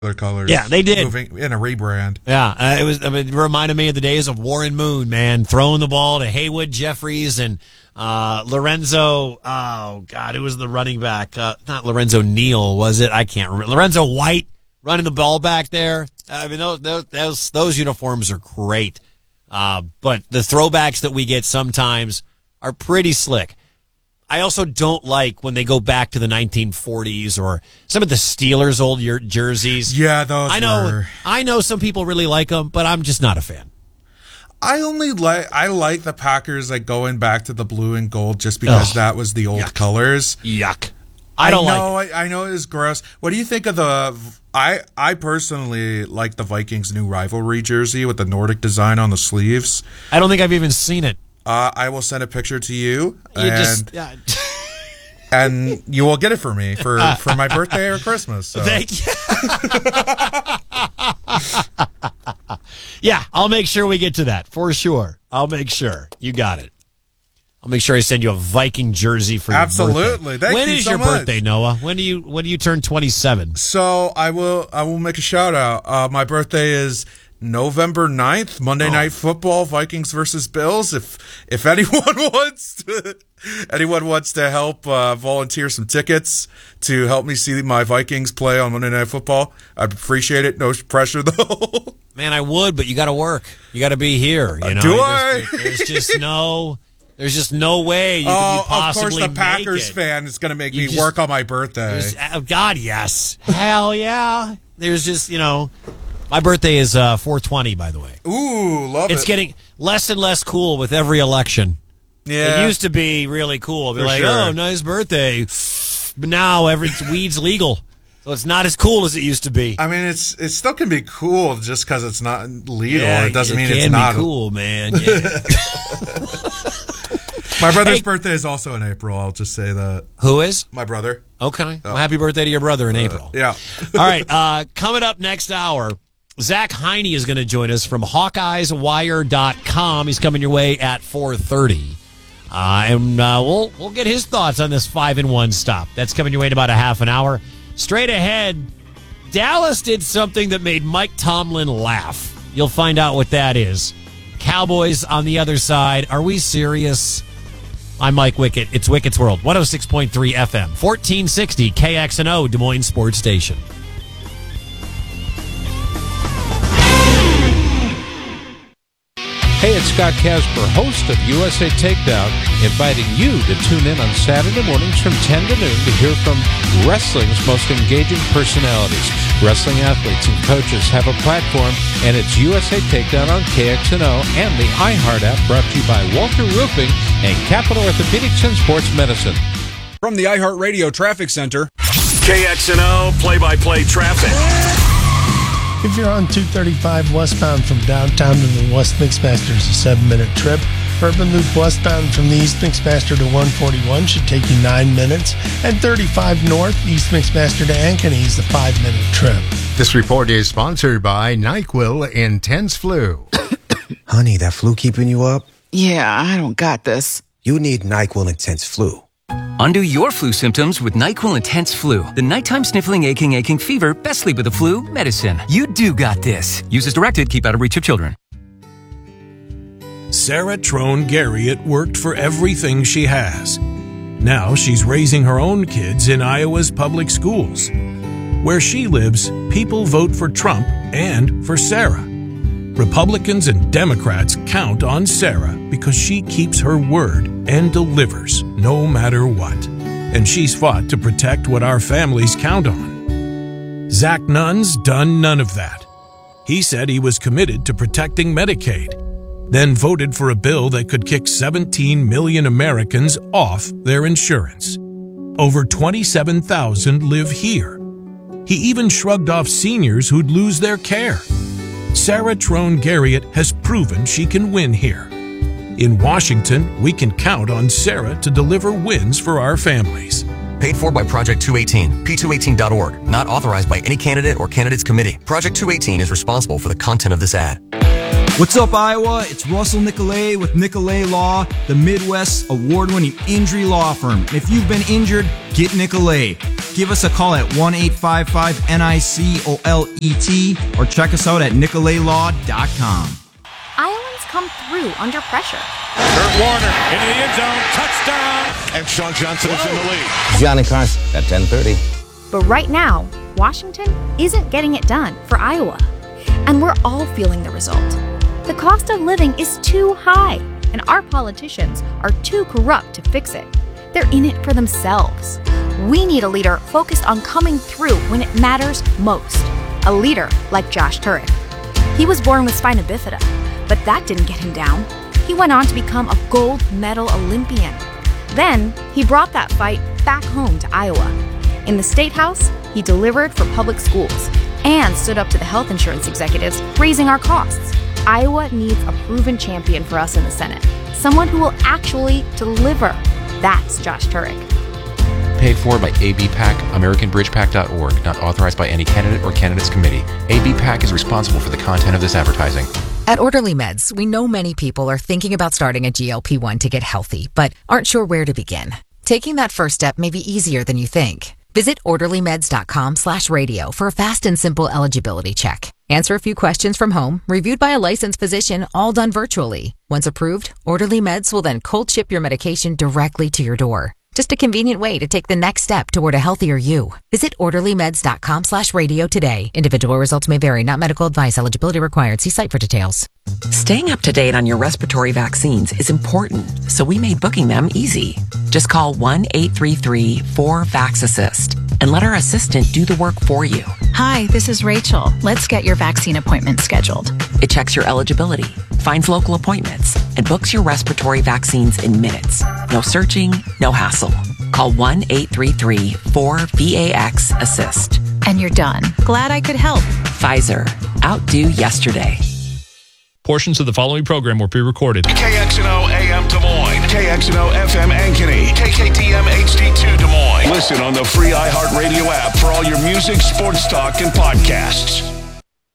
Their colors. Yeah, they did. Moving in a rebrand. Yeah, it reminded me of the days of Warren Moon, man, throwing the ball to Haywood, Jeffries, and Lorenzo. Oh God, it was the running back, not Lorenzo Neal, was it? I can't remember. Lorenzo White running the ball back there. I mean, those uniforms are great, but the throwbacks that we get sometimes are pretty slick. I also don't like when they go back to the 1940s or some of the Steelers' old jerseys. Yeah, those I know some people really like them, but I'm just not a fan. I like the Packers like going back to the blue and gold just because that was the old colors. Yuck. I know it is gross. What do you think of the? I personally like the Vikings' new rivalry jersey with the Nordic design on the sleeves. I don't think I've even seen it. I will send a picture to you, and and you will get it for me for my birthday or Christmas. So. Thank you. Yeah, I'll make sure we get to that for sure. I'll make sure you got it. I'll make sure I send you a Viking jersey for your birthday. Absolutely. When is your birthday, Noah? When do you turn 27? So I will make a shout out. My birthday is November 9th, Monday Night Football, Vikings versus Bills. If anyone wants to help volunteer some tickets to help me see my Vikings play on Monday Night Football, I'd appreciate it. No pressure though. Man, I would, but you got to work. You got to be here. You know, do I? There's just no way you can possibly. Of course, the Packers fan is going to make me work on my birthday. God, yes, hell yeah. There's just my birthday is 4/20, by the way. Ooh, love it. It's getting less and less cool with every election. Yeah, it used to be really cool. Be like, sure. Oh, nice birthday. But now weed's legal. So it's not as cool as it used to be. I mean, it still can be cool just because it's not legal. Yeah, it doesn't mean it's not cool, man. Yeah. My brother's birthday is also in April. I'll just say that. Who is? My brother. Okay. Well, happy birthday to your brother in April. Yeah. All right. Coming up next hour, Zach Heine is going to join us from HawkeyesWire.com. He's coming your way at 4:30. And we'll get his thoughts on this 5-1 stop. That's coming your way in about a half an hour. Straight ahead, Dallas did something that made Mike Tomlin laugh. You'll find out what that is. Cowboys on the other side. Are we serious? I'm Mike Wickett. It's Wickett's World. 106.3 FM. 1460 KXNO, Des Moines Sports Station. Hey, it's Scott Casper, host of USA Takedown, inviting you to tune in on Saturday mornings from 10 to noon to hear from wrestling's most engaging personalities. Wrestling athletes and coaches have a platform, and it's USA Takedown on KXNO and the iHeart app, brought to you by Walter Roofing and Capital Orthopedics and Sports Medicine. From the iHeartRadio Traffic Center, KXNO play-by-play traffic. If you're on 235 westbound from downtown to the West Mixmaster, it's a 7-minute trip. Urban Loop westbound from the East Mixmaster to 141 should take you 9 minutes. And 35 north, East Mixmaster to Ankeny is a 5-minute trip. This report is sponsored by NyQuil Intense Flu. Honey, that flu keeping you up? Yeah, I don't got this. You need NyQuil Intense Flu. Undo your flu symptoms with NyQuil Intense Flu. The nighttime sniffling, aching fever, best sleep with the flu medicine. You do got this. Use as directed. Keep out of reach of children. Sarah Trone Garriott worked for everything she has. Now she's raising her own kids in Iowa's public schools. Where she lives, people vote for Trump and for Sarah. Republicans and Democrats count on Sarah because she keeps her word and delivers no matter what. And she's fought to protect what our families count on. Zach Nunn's done none of that. He said he was committed to protecting Medicaid, then voted for a bill that could kick 17 million Americans off their insurance. Over 27,000 live here. He even shrugged off seniors who'd lose their care. Sarah Trone Garriott has proven she can win here. In Washington, we can count on Sarah to deliver wins for our families. Paid for by Project 218, p218.org. Not authorized by any candidate or candidates committee. Project 218 is responsible for the content of this ad. What's up, Iowa? It's Russell Nicolay with Nicolay Law, the Midwest's award-winning injury law firm. And if you've been injured, get Nicolay. Give us a call at 1-855-NICOLET or check us out at nicolaylaw.com. Iowans come through under pressure. Kurt Warner into the end zone, touchdown, and Sean Johnson is in the lead. Johnny Carson at 10:30. But right now, Washington isn't getting it done for Iowa. And we're all feeling the result. The cost of living is too high, and our politicians are too corrupt to fix it. They're in it for themselves. We need a leader focused on coming through when it matters most. A leader like Josh Turek. He was born with spina bifida, but that didn't get him down. He went on to become a gold medal Olympian. Then, he brought that fight back home to Iowa. In the State House, he delivered for public schools and stood up to the health insurance executives, raising our costs. Iowa needs a proven champion for us in the Senate. Someone who will actually deliver. That's Josh Turek. Paid for by ABPAC, AmericanBridgePAC.org, not authorized by any candidate or candidates committee. ABPAC is responsible for the content of this advertising. At Orderly Meds, we know many people are thinking about starting a GLP-1 to get healthy, but aren't sure where to begin. Taking that first step may be easier than you think. Visit orderlymeds.com/radio for a fast and simple eligibility check. Answer a few questions from home, reviewed by a licensed physician, all done virtually. Once approved, Orderly Meds will then cold ship your medication directly to your door. Just a convenient way to take the next step toward a healthier you. Visit orderlymeds.com/radio today. Individual results may vary, not medical advice. Eligibility required. See site for details. Staying up to date on your respiratory vaccines is important, so we made booking them easy. Just call 1-833-4VAX-ASSIST and let our assistant do the work for you. Hi, this is Rachel. Let's get your vaccine appointment scheduled. It checks your eligibility, finds local appointments, and books your respiratory vaccines in minutes. No searching, no hassle. Call 1-833-4VAX-ASSIST. And you're done. Glad I could help. Pfizer. Outdo yesterday. Portions of the following program were pre-recorded. KXNO AM Des Moines, KXNO FM Ankeny, KKTM HD2 Des Moines. Listen on the free iHeartRadio app for all your music, sports talk, and podcasts.